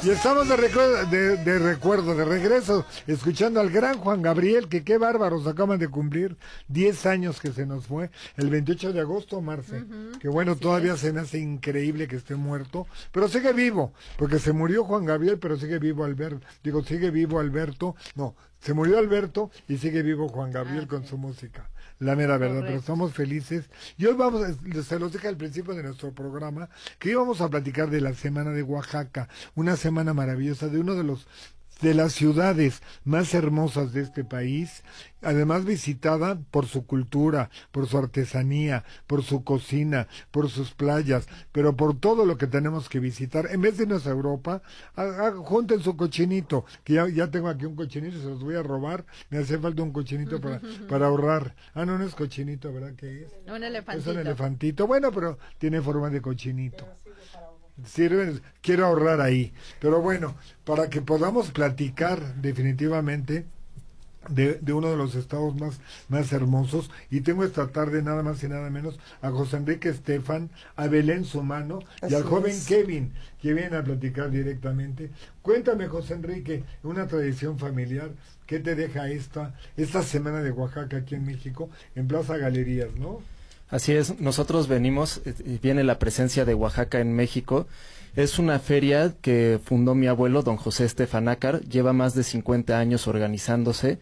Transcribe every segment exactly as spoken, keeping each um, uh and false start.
Y estamos de recuerdo, de, de recuerdo, de regreso, escuchando al gran Juan Gabriel, que qué bárbaros, acaban de cumplir diez años que se nos fue, el veintiocho de agosto, Marce, uh-huh. que bueno, así todavía es. Se me hace increíble que esté muerto, pero sigue vivo, porque se murió Juan Gabriel, pero sigue vivo Alberto, digo, sigue vivo Alberto, no, se murió Alberto y sigue vivo Juan Gabriel ah, con sí. su música. La mera verdad, correcto. Pero estamos felices. Y hoy vamos, se los dije al principio de nuestro programa, que íbamos a platicar de la Semana de Oaxaca, una semana maravillosa de uno de los de las ciudades más hermosas de este país, además visitada por su cultura, por su artesanía, por su cocina, por sus playas, pero por todo lo que tenemos que visitar. En vez de irnos a Europa, a, a, junten su cochinito, que ya, ya tengo aquí un cochinito, se los voy a robar, me hace falta un cochinito para, para ahorrar. Ah, no, no es cochinito, ¿verdad que es? Un elefantito. Es un elefantito, bueno, pero tiene forma de cochinito. Sirven, quiero ahorrar ahí, pero bueno, para que podamos platicar definitivamente de, de uno de los estados más, más hermosos, y tengo esta tarde nada más y nada menos a José Enrique Estefan, a Belén Sumano y al joven es. Kevin, que vienen a platicar directamente. Cuéntame, José Enrique, una tradición familiar, ¿qué te deja esta, esta semana de Oaxaca aquí en México, en Plaza Galerías, ¿no? Así es, nosotros venimos, viene la presencia de Oaxaca en México. Es una feria que fundó mi abuelo, don José Estefanácar, lleva más de cincuenta años organizándose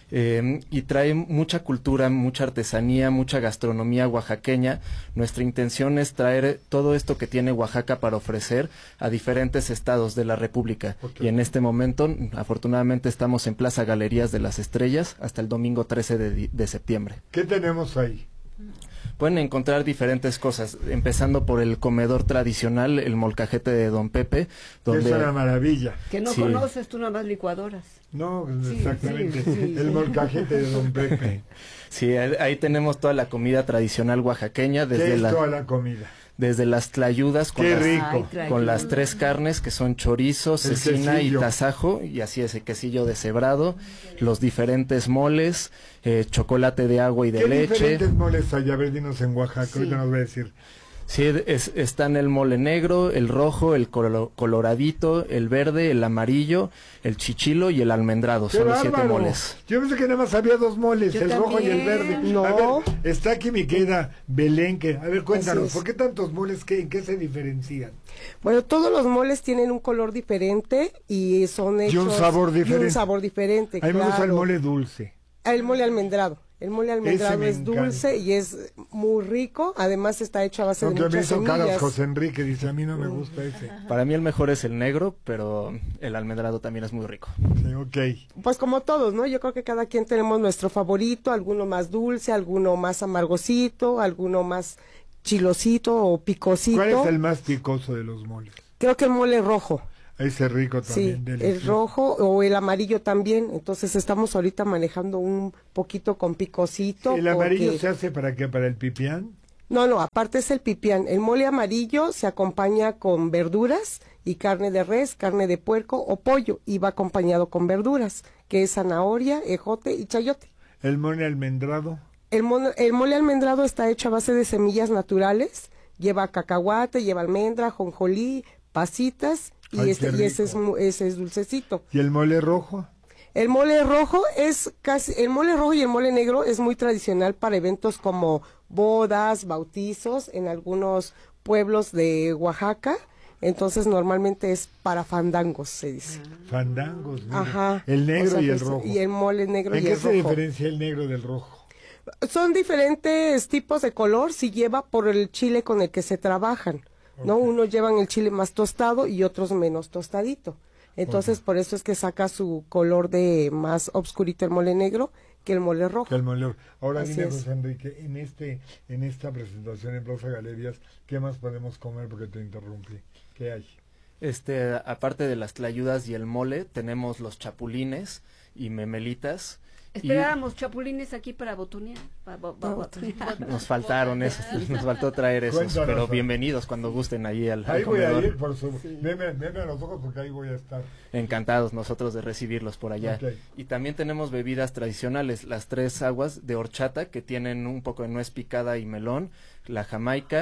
eh, y trae mucha cultura, mucha artesanía, mucha gastronomía oaxaqueña. Nuestra intención es traer todo esto que tiene Oaxaca para ofrecer a diferentes estados de la República. Okay. Y en este momento, afortunadamente, estamos en Plaza Galerías de las Estrellas hasta el domingo trece de, de septiembre. ¿Qué tenemos ahí? Pueden encontrar diferentes cosas, empezando por el comedor tradicional, el molcajete de Don Pepe. Donde... Es una maravilla. Que no sí. conoces tú nada más licuadoras. No, sí, exactamente, sí, sí, el molcajete de Don Pepe. Sí, ahí tenemos toda la comida tradicional oaxaqueña. Desde ¿Qué es la... toda la comida? Desde las tlayudas con, Qué las, rico. Ay, con las tres carnes que son chorizo, cecina y tasajo, y así es el quesillo deshebrado, los diferentes moles, eh, chocolate de agua y de ¿Qué leche. ¿Qué diferentes moles hay? A ver, dinos en Oaxaca, sí. ahorita nos va a decir. Sí, es, están el mole negro, el rojo, el colo, coloradito, el verde, el amarillo, el chichilo y el almendrado. Son los siete moles. Yo pensé que nada más había dos moles, Yo el también. rojo y el verde. No. A ver, está aquí mi querida Belén, que, a ver, cuéntanos, ¿por qué tantos moles? ¿Qué, ¿En qué se diferencian? Bueno, todos los moles tienen un color diferente y son hechos... Y un sabor diferente. Y un sabor diferente, A mí claro. me gusta el mole dulce. El mole almendrado. El mole almendrado es dulce y es muy rico, además está hecho a base no, de muchas semillas. Me hizo caras José Enrique, dice, a mí no me gusta ese. Para mí el mejor es el negro, pero el almendrado también es muy rico. Sí, ok. Pues como todos, ¿no? Yo creo que cada quien tenemos nuestro favorito, alguno más dulce, alguno más amargosito, alguno más chilosito o picosito. ¿Cuál es el más picoso de los moles? Creo que el mole rojo. Ese rico también. Sí, delicioso. El rojo o el amarillo también. Entonces estamos ahorita manejando un poquito con picosito. ¿El amarillo porque... se hace para qué? ¿Para el pipián? No, no, aparte es el pipián. El mole amarillo se acompaña con verduras y carne de res, carne de puerco o pollo y va acompañado con verduras, que es zanahoria, ejote y chayote. ¿El mole almendrado? El, mon el mole almendrado está hecho a base de semillas naturales. Lleva cacahuate, lleva almendra, jonjolí, pasitas. Y, Ay, este, y ese es ese es dulcecito. ¿Y el mole rojo? El mole rojo es casi, el mole rojo y el mole negro es muy tradicional para eventos como bodas, bautizos en algunos pueblos de Oaxaca. Entonces normalmente es para fandangos, se dice. Fandangos, mira. Ajá. El negro o sea, y el pues, rojo. Y el mole negro y el rojo. ¿En qué se diferencia el negro del rojo? Son diferentes tipos de color, si lleva por el chile con el que se trabajan. ¿No? Okay. Unos llevan el chile más tostado y otros menos tostadito. Entonces, okay. por eso es que saca su color de más obscurito el mole negro que el mole rojo. Que el mole rojo. Ahora Así dime, es. José Enrique, en este, en esta presentación en Plaza Galerías, ¿qué más podemos comer? Porque te interrumpí. ¿Qué hay? Este, aparte de las tlayudas y el mole, tenemos los chapulines y memelitas. Esperábamos y... chapulines aquí para botunear. Pa, pa, pa, botunear. Nos faltaron esos, nos faltó traer esos, Cuéntanos, pero bienvenidos cuando gusten allí al, ahí al voy comedor. a ir, por su... Sí. Veme, veme a los ojos porque ahí voy a estar. Encantados nosotros de recibirlos por allá. Okay. Y también tenemos bebidas tradicionales, las tres aguas de horchata que tienen un poco de nuez picada y melón, la jamaica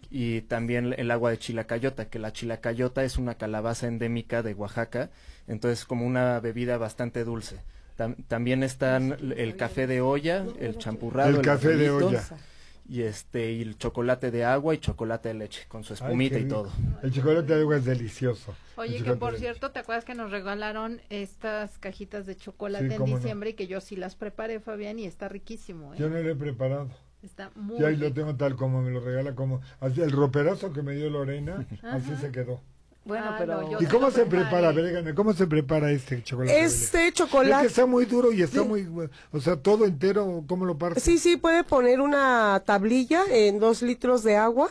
y también el agua de chilacayota, que la chilacayota es una calabaza endémica de Oaxaca, entonces como una bebida bastante dulce. Tam también están el café de olla, el champurrado, el, el café de azulito, olla. Y este y el chocolate de agua y chocolate de leche con su espumita Ay, y todo. El chocolate de agua es delicioso. Oye, que por cierto, ¿te acuerdas que nos regalaron estas cajitas de chocolate Sí, en diciembre? No. Y que yo sí las preparé, Fabián, y está riquísimo, ¿eh? Yo no lo he preparado. Está muy Y ahí rico. lo tengo tal como me lo regala, como así, el roperazo que me dio Lorena, así se quedó. Bueno, Ah, pero... no, yo ¿Y sí cómo lo se preparé. prepara? A ver, díganme, ¿cómo se prepara este chocolate? Este Es chocolate... que está muy duro y está muy... O sea, todo entero, ¿cómo lo partes? Sí, sí, puede poner una tablilla en dos litros de agua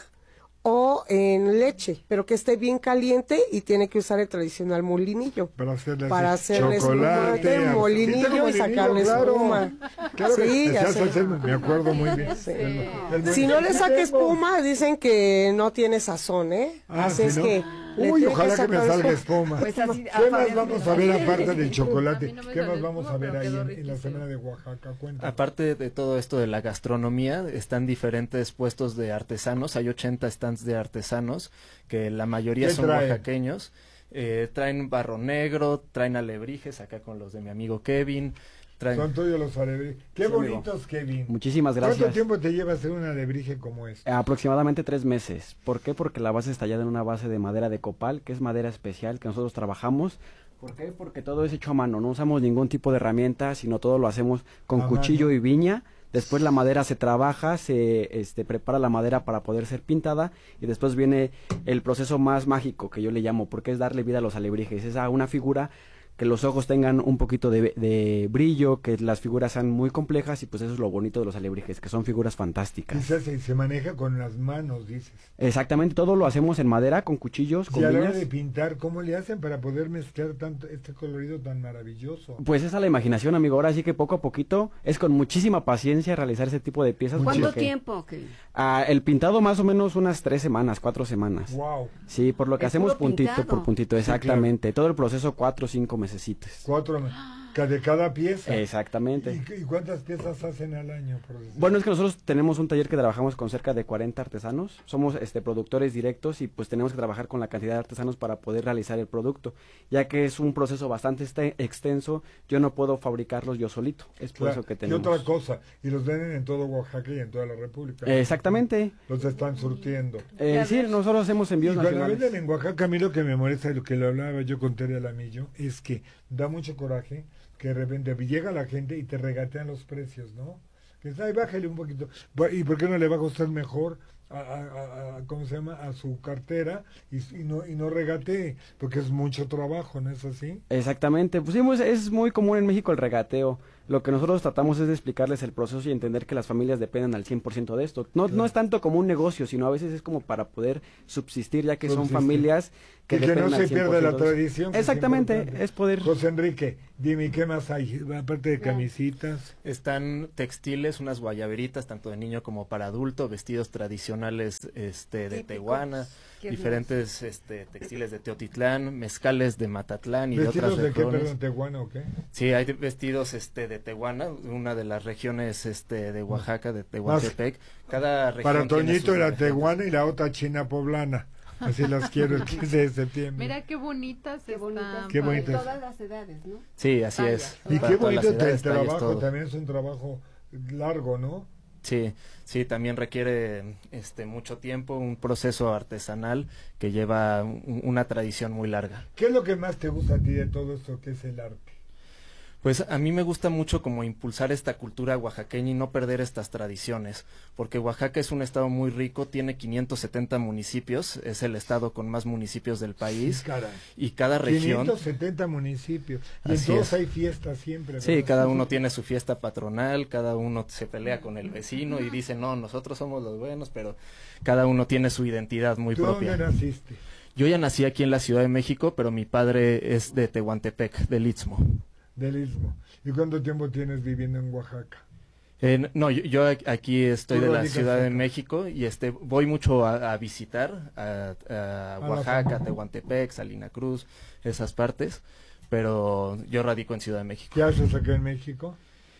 o en leche, pero que esté bien caliente y tiene que usar el tradicional molinillo. Para hacerle Para así, hacerle chocolate, espuma, ar- molinillo Sí, tengo y sacarle claro. espuma. Claro que Sí, se ya hace sé. hacer, me acuerdo muy bien. Sí. El- el- Si no le Sí saca tengo. espuma, dicen que no tiene sazón, ¿eh? Ah, Así ¿sí, es no? que... le Uy, tiene ojalá que, me sacar salga espuma. espuma. Pues así, a ¿Qué más Fabián vamos me a ver lo- aparte del A chocolate? mí no me ¿Qué sale más vamos espuma, a ver pero ahí quedó en, en la riquísimo. semana de Oaxaca? Cuéntame. Aparte de todo esto de la gastronomía, están diferentes puestos de artesanos, hay ochenta stands de artesanos, que la mayoría ¿Qué son traen? oaxaqueños, eh, traen barro negro, traen alebrijes, acá con los de mi amigo Kevin, traen... Son tuyos los alebrijes. Qué Sí, amigo. bonitos, Kevin. Muchísimas ¿Cuánto gracias. tiempo te lleva hacer un alebrije como este? Aproximadamente tres meses. ¿Por qué? Porque la base está tallada en una base de madera de copal, que es madera especial que nosotros trabajamos. ¿Por qué? Porque todo es hecho a mano, no usamos ningún tipo de herramienta, sino todo lo hacemos con A cuchillo mano. y viña. Después la madera se trabaja, se este, prepara la madera para poder ser pintada y después viene el proceso más mágico que yo le llamo, porque es darle vida a los alebrijes. Es a una figura que los ojos tengan un poquito de, de brillo, que las figuras sean muy complejas y pues eso es lo bonito de los alebrijes, que son figuras Y fantásticas. se, hace- se maneja con las manos, dices. Exactamente, todo lo hacemos en madera, con cuchillos, Y con a la hora viñas. de pintar, ¿cómo le hacen para poder mezclar tanto este colorido tan maravilloso? Pues esa es la imaginación, amigo. Ahora sí que poco a poquito es con muchísima paciencia realizar ese tipo de piezas. ¿Cuánto porque, tiempo? Kevin? ah, el pintado más o menos unas tres semanas, cuatro semanas. Wow. Sí, por lo que Es hacemos puro puntito pintado. por puntito, exactamente. Todo el proceso cuatro o cinco mesecitos. Cuatro ca- de cada pieza. Exactamente. ¿Y, y cuántas piezas hacen al año? Por decir? Bueno, es que nosotros tenemos un taller que trabajamos con cerca de cuarenta artesanos. Somos este productores directos y pues tenemos que trabajar con la cantidad de artesanos para poder realizar el producto, ya que es un proceso bastante este- extenso. Yo no puedo fabricarlos yo solito. Es por Claro. eso que Y tenemos. otra cosa, y los venden en todo Oaxaca y en toda la República. Exactamente. Los están surtiendo. Eh, sí, nosotros hacemos Y envíos cuando nacionales. venden en Oaxaca, a mí lo que me molesta, lo que lo hablaba yo con Tere Alamillo, es que da mucho coraje que de repente llega la gente y te regatean los precios, ¿no? Que dice, ay, bájale un poquito. Bu- ¿Y por qué no le va a costar mejor a, a- a- a- ¿cómo se llama? A su cartera y, y no y no regatee? Porque es mucho trabajo, ¿no es así? Exactamente, pues sí, pues, es muy común en México el regateo. Lo que nosotros tratamos es de explicarles el proceso y entender que las familias dependen al cien por ciento de esto. No, Claro. no es tanto como un negocio, sino a veces es como para poder subsistir, ya que son Subsistir. familias que Y que dependen no al se cien por pierda la ciento de eso. tradición. que es Exactamente, importante. es poder... José Enrique, dime, ¿qué más hay? Aparte de camisitas. Están textiles, unas guayaberitas, tanto de niño como para adulto, vestidos tradicionales este, de Típicos. Tehuana, Qué diferentes este, textiles de Teotitlán, mezcales de Matatlán y de ¿Vestidos otras de qué, regiones. perdón, Tehuana o qué? Sí, hay de- vestidos este, de Tehuana, una de las regiones este, de Oaxaca, de Tehuantepec. Cada región Para tiene Toñito sus era variantes. Tehuana y la otra China poblana. Así las quiero el quince de septiembre. Mira qué bonitas Qué están. bonitas. Qué De bonitas. todas las edades, ¿no? Sí, así Talla. es. Y Para qué todas las bonito el edades, tallas, trabajo, todo. también es un trabajo largo, ¿no? Sí, sí, también requiere este mucho tiempo, un proceso artesanal que lleva un- una tradición muy larga. ¿Qué es lo que más te gusta a ti de todo esto que es el arte? Pues a mí me gusta mucho como impulsar esta cultura oaxaqueña y no perder estas tradiciones, porque Oaxaca es un estado muy rico, tiene quinientos setenta municipios, es el estado con más municipios del país, Caray. y cada región, quinientos setenta municipios. Y en Así todos es. hay fiestas siempre. sí, ¿verdad? cada uno tiene su fiesta patronal, cada uno se pelea con el vecino y dice, no, nosotros somos los buenos, pero cada uno tiene su identidad muy ¿Tú propia. dónde naciste? Yo ya nací aquí en la Ciudad de México, pero mi padre es de Tehuantepec, del Istmo. Del Istmo. ¿Y cuánto tiempo tienes viviendo en Oaxaca? Eh, no, yo, yo aquí estoy Tú de la radicas Ciudad de acá. México y este voy mucho a, a visitar a, a A la Oaxaca, familia. Tehuantepec, Salina Cruz, esas partes, pero yo radico en Ciudad de México. ¿Qué haces acá en México?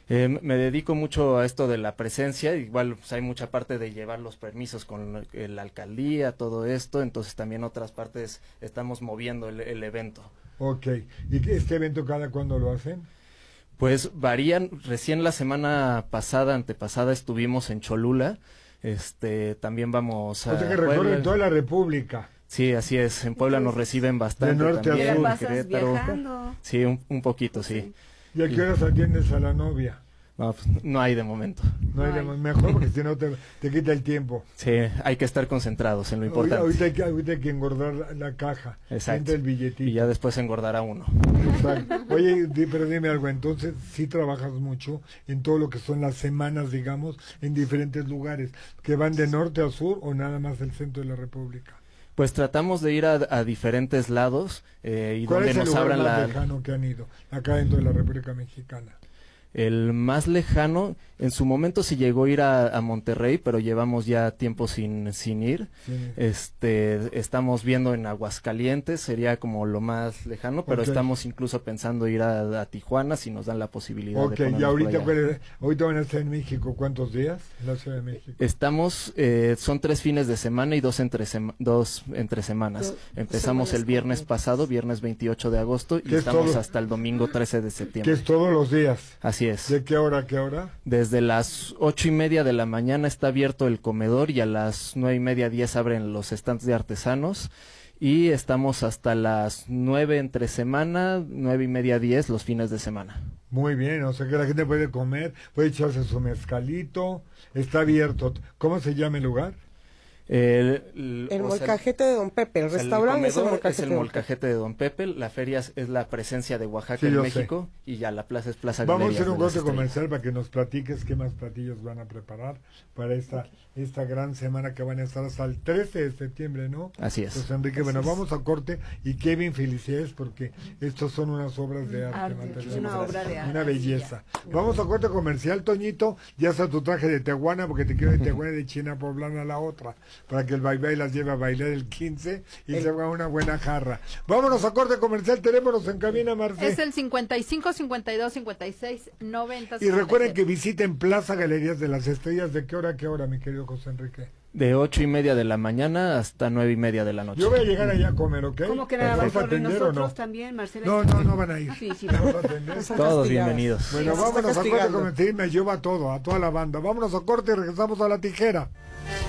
Eh, me dedico mucho a esto de la presencia, igual pues, hay mucha parte de llevar los permisos con el- la alcaldía, todo esto, entonces también otras partes estamos moviendo el, el evento. Ok. ¿Y este evento cada cuándo lo hacen? Pues varían, recién la semana pasada, antepasada estuvimos en Cholula, este, también vamos a... O sea que Puebla. recorren toda la República. Sí, así es, en Puebla nos reciben bastante De norte a también, sur. ¿Te la pasas Querétaro. viajando? Sí, un, un poquito, sí. ¿Y a qué horas atiendes a la novia? No, pues, no hay de momento. No hay de- Ay. mejor porque si no te, te quita el tiempo. Sí, hay que estar concentrados en lo Ahorita, importante. ahorita hay que, ahorita hay que engordar la, la caja. Exacto. Entra el billetito. Y ya después engordará uno. Exacto. Oye, di- pero dime algo, entonces sí trabajas mucho en todo lo que son las semanas, digamos, en diferentes lugares, que van de norte a sur o nada más el centro de la República. Pues tratamos de ir a, a diferentes lados eh, y ¿Cuál donde es el nos lugar abran más la, lejano que han ido acá dentro de la República Mexicana? el más lejano. En su momento sí llegó a ir a, a Monterrey, pero llevamos ya tiempo sin, sin ir. Sí. Este, estamos viendo en Aguascalientes, sería como lo más lejano, pero Ok. estamos incluso pensando ir a, a Tijuana si nos dan la posibilidad Ok, de ponernos y por ahorita, allá. ¿cuál es? Ahorita van a estar en México, ¿cuántos días? En la Ciudad de México. Estamos, eh, son tres fines de semana y dos entre, sema- dos entre semanas. Dos Empezamos el semanas viernes completas. pasado, viernes veintiocho de agosto, y ¿Qué es estamos todo? hasta el domingo trece de Que septiembre. es todos los días. Así es. ¿De qué hora a qué hora? Desde las ocho y media de la mañana está abierto el comedor y a las nueve y media, diez abren los stands de artesanos. Y estamos hasta las nueve entre semana, nueve y media, diez los fines de semana. Muy bien, o sea que la gente puede comer, puede echarse su mezcalito, está abierto. ¿Cómo se llama el lugar? El, el- El o sea, molcajete de Don Pepe, el o sea, restaurante es el comedor molcajete. es el de Don molcajete de Don Pepe, la feria es, es la presencia de Oaxaca Sí, en yo México y ya la plaza es Plaza Vamos a Galerías hacer un de las corte Estrellas. comercial para que nos platiques qué más platillos van a preparar para esta esta gran semana que van a estar hasta el trece de septiembre, ¿no? Así es. Pues Enrique, bueno, vamos a corte y Kevin, felicidades porque estos son unas obras de arte, Arte, materiales. una obra de arte, Una belleza. sí, Vamos a corte comercial, Toñito, ya está tu traje de tehuana porque te quiero de tehuana y de China poblana a la otra, para que el bye las lleve a bailar el quince y se haga una buena jarra. Vámonos a corte comercial, teléfonos en cabina, Marce. Es el cincuenta y cinco, cincuenta y dos, cincuenta y seis, noventa. Y recuerden que visiten Plaza Galerías de las Estrellas. ¿De qué hora a qué hora, mi querido José Enrique? De ocho y media de la mañana hasta nueve y media de la noche. Yo voy a llegar allá a comer, ¿ok? ¿Cómo que nada ¿Nos más vas a por atender o nosotros no? también, Marcela? No, no, no van a ir. Sí, sí, ¿Nos vamos. vas a atender? Están Todos castigadas. bienvenidos. Bueno, Sí, nos está vámonos a corte castigando. comercial y me llevo a todo, a toda la banda. Vámonos a corte y regresamos a la tijera.